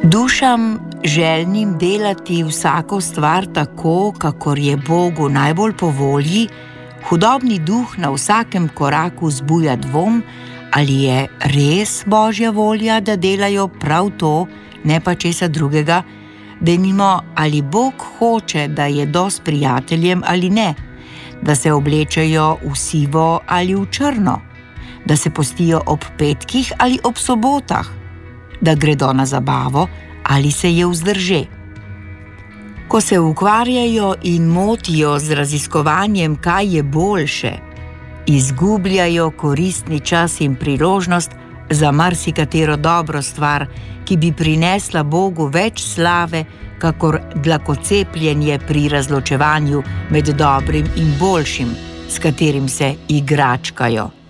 Dušam željnim delati vsako stvar tako, kakor je Bogu najbolj po volji, hudobni duh na vsakem koraku zbuja dvom, ali je res Božja volja, da delajo prav to, ne pa česa drugega, denimo, ali Bog hoče, da jedo s prijateljem ali ne, da se oblečejo v sivo ali v črno, da se postijo ob petkih ali ob sobotah, da gredo na zabavo ali se je vzdrže. Ko se ukvarjajo in motijo z raziskovanjem, kaj je boljše, izgubljajo koristni čas in priložnost za marsikatero dobro stvar, ki bi prinesla Bogu več slave, kakor dlakocepljenje pri razločevanju med dobrim in boljšim, s katerim se igračkajo.